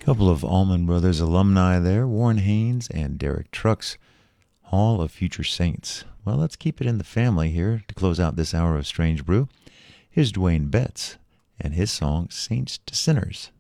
Couple of Allman Brothers alumni there, Warren Haynes and Derek Trucks, Hall of Future Saints. Well, let's keep it in the family here to close out this hour of Strange Brew. Here's Dwayne Betts and his song Saints to Sinners.